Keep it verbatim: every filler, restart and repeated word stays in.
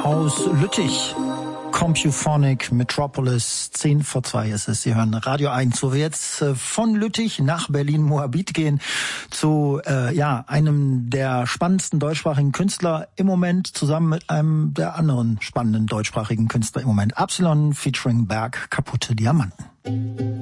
aus Lüttich. Compuphonic Metropolis, zehn vor zwei ist es. Sie hören Radio eins, wo wir jetzt äh, von Lüttich nach Berlin-Moabit gehen zu äh, ja einem der spannendsten deutschsprachigen Künstler im Moment, zusammen mit einem der anderen spannenden deutschsprachigen Künstler im Moment. Absalon featuring Berg, Kaputte Diamanten.